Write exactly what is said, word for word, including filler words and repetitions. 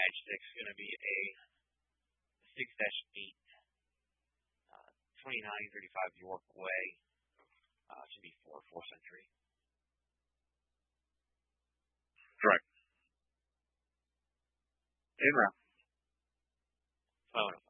Matchstick is going to be a six dash eight, uh, twenty-nine thirty-five York Way. Uh, should be four, four century. Correct. Amen. Phone.